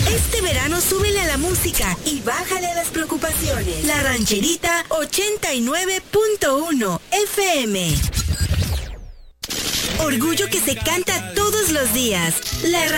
Este verano súbele a la música y bájale a las preocupaciones. La Rancherita 89.1 FM. Orgullo que se canta todos los días. La